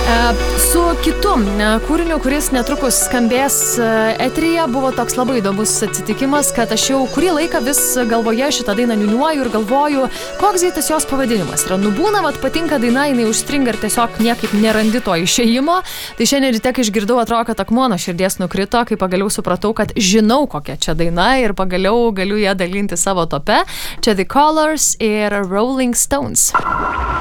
Su kitu kūriniu, kuris netrukus skambės eteryje, buvo toks labai įdomus atsitikimas, kad aš jau kurį laiką vis galvoje šitą dainą niūniuoju ir galvoju, koks tas jos pavadinimas yra. Nubūna, patinka daina, jinai užstringa ir tiesiog niekaip nerandi to išėjimo. Tai šiandien ryte, kai išgirdau, atrodo, kad akmuo nuo širdies nukrito, kai pagaliau supratau, kad žinau, kokia čia daina ir pagaliau galiu ją dalinti savo tope. Čia The Colours ir Rolling Stones.